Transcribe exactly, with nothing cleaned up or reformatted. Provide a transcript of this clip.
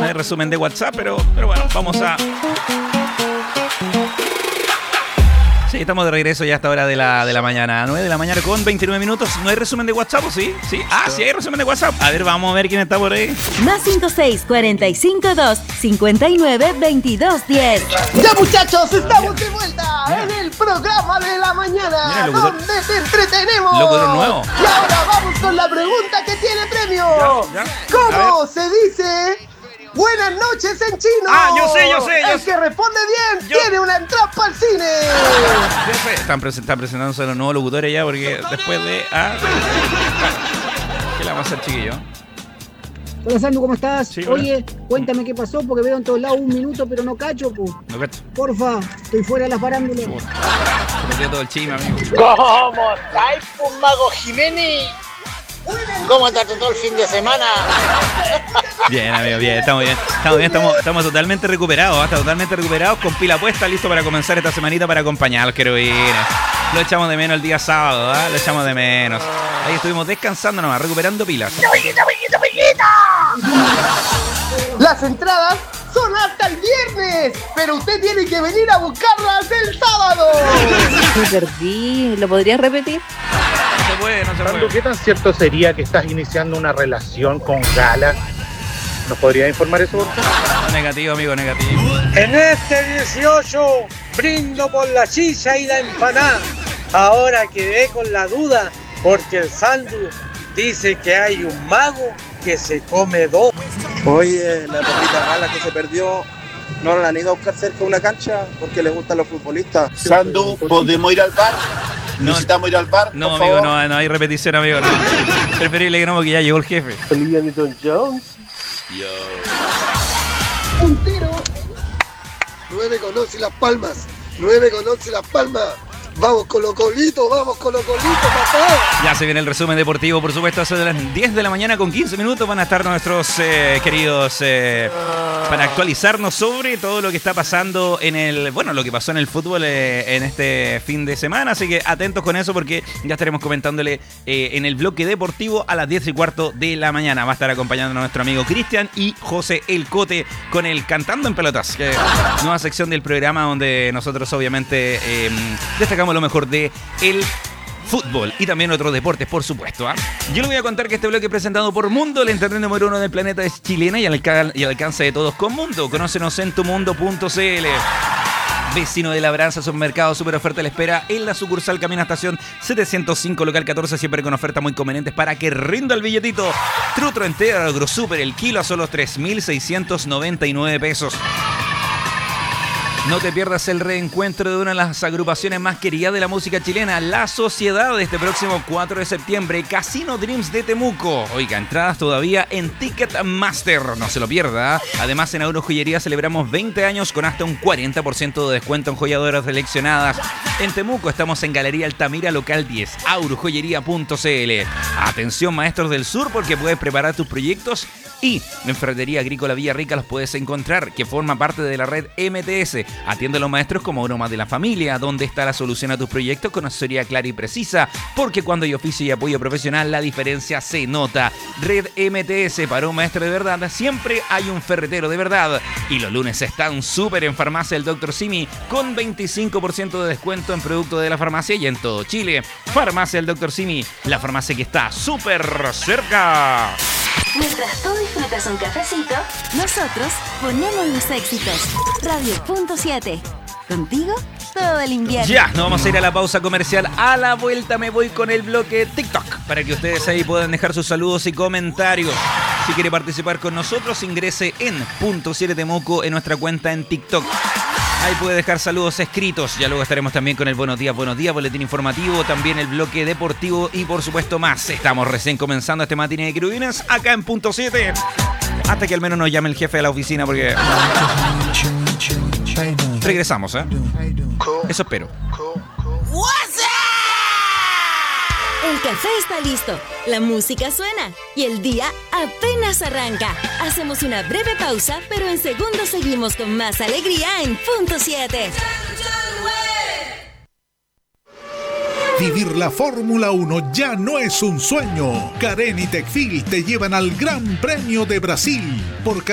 no hay resumen de WhatsApp, pero, pero bueno, vamos a... Sí, estamos de regreso ya a esta hora de la, de la mañana. nueve de la mañana con veintinueve minutos. ¿No hay resumen de WhatsApp o sí? Sí. Ah, sí hay resumen de WhatsApp. A ver, vamos a ver quién está por ahí. Más cinco seis, cuarenta y cinco dos, cincuenta y nueve, veintidós diez. Ya, muchachos, estamos de vuelta en el programa de la mañana, Mira, locutor, donde te entretenemos. Locutor nuevo. Y ahora vamos con la pregunta que tiene premio. Ya, ya. ¿Cómo se dice buenas noches en chino? Ah, yo sé, yo sé, yo El sé. que responde bien Yo- tiene una entrada para el cine. Están, presen- están presentándose los nuevos locutores ya porque después de... Ah, ¿qué le vamos a hacer, chiquillo? Hola Sandu, ¿cómo estás? Sí, hola. Oye, cuéntame qué pasó, porque veo en todos lados un minuto, pero no cacho, pu. No cacho. Porfa, estoy fuera de la farándula. Se metió todo el chisme, amigo. ¿Cómo estáis, pues, Mago Jiménez? ¿Cómo está todo el fin de semana? Bien, amigo, bien, estamos bien. Estamos bien, estamos, estamos totalmente recuperados, hasta totalmente recuperados, con pila puesta, listo para comenzar esta semanita para acompañar a los querubines. Lo echamos de menos el día sábado, ¿ah? Lo echamos de menos. Ahí estuvimos descansando nomás, recuperando pilas. Las entradas son hasta el viernes, pero usted tiene que venir a buscarlas el sábado. Me perdí. ¿Lo podrías repetir? No se puede, no se Sandu, puede. ¿qué tan cierto sería que estás iniciando una relación con Gala? ¿Nos podría informar eso, por favor? Negativo, amigo, negativo. En este dieciocho brindo por la chicha y la empanada. Ahora quedé con la duda porque el Sandu dice que hay un mago que se come dos. Oye, la papita Gala que se perdió, no la han ido a buscar cerca de una cancha porque les gustan los futbolistas. Sandu, ¿podemos ir al bar? No. ¿Necesitamos ir al bar? No, por amigo, favor? no, no hay repetición, amigo. No. Preferible que no, porque ya llegó el jefe. Olivia Newton-Jones. Puntero. Nueve con once Las Palmas. Nueve con once Las Palmas. Vamos Colo Colito, vamos Colo Colito, papá. Ya se viene el resumen deportivo, por supuesto, eso de las diez de la mañana con quince minutos van a estar nuestros eh, queridos eh, para actualizarnos sobre todo lo que está pasando en el, bueno, lo que pasó en el fútbol eh, en este fin de semana, así que atentos con eso porque ya estaremos comentándole eh, en el bloque deportivo a las diez y cuarto de la mañana. Va a estar acompañando a nuestro amigo Cristian y José El Cote con el Cantando en Pelotas, que nueva sección del programa donde nosotros obviamente eh, destacamos lo mejor de el fútbol y también otros deportes, por supuesto. ¿eh? Yo le voy a contar que este bloque presentado por Mundo, el internet número uno del planeta es chilena y al, alca- y al alcance de todos con Mundo. Conócenos en tumundo punto cl. Vecino de Labranza, supermercado, super oferta le espera en la sucursal Camino Estación setecientos cinco, local catorce, siempre con ofertas muy convenientes para que rinda el billetito. Trutro entero, AgroSuper, el kilo a solo tres mil seiscientos noventa y nueve pesos. No te pierdas el reencuentro de una de las agrupaciones más queridas de la música chilena, La Sociedad, este próximo cuatro de septiembre, Casino Dreams de Temuco. Oiga, entradas todavía en Ticketmaster, no se lo pierda. Además, en Agrojoyería celebramos veinte años con hasta un cuarenta por ciento de descuento en joyadoras seleccionadas. En Temuco estamos en Galería Altamira, local diez, agrojoyería punto cl. Atención, maestros del sur, porque puedes preparar tus proyectos y en Ferretería Agrícola Villarrica los puedes encontrar, que forma parte de la red M T S. Atiende a los maestros como uno más de la familia, donde está la solución a tus proyectos con asesoría clara y precisa, porque cuando hay oficio y apoyo profesional la diferencia se nota. Red M T S, para un maestro de verdad siempre hay un ferretero de verdad. Y los lunes están súper en Farmacia El Doctor Simi con veinticinco por ciento de descuento en productos de la farmacia y en todo Chile. Farmacia El Doctor Simi, la farmacia que está súper cerca. Mientras tú disfrutas un cafecito, nosotros ponemos los éxitos. Radio punto siete. Contigo todo el invierno. Ya, nos vamos a ir a la pausa comercial. A la vuelta me voy con el bloque TikTok para que ustedes ahí puedan dejar sus saludos y comentarios. Si quiere participar con nosotros, ingrese en punto siete Temuco en nuestra cuenta en TikTok. Ahí puede dejar saludos escritos. Ya luego estaremos también con el Buenos Días, Buenos Días, boletín informativo, también el bloque deportivo y por supuesto más. Estamos recién comenzando este matiné de querubines acá en punto siete. Hasta que al menos nos llame el jefe de la oficina porque... Regresamos, ¿eh? Eso espero. El café está listo, la música suena y el día apenas arranca. Hacemos una breve pausa, pero en segundos seguimos con más alegría en punto siete. Vivir la Fórmula uno ya no es un sueño. Karen y Tecfil te llevan al Gran Premio de Brasil. Por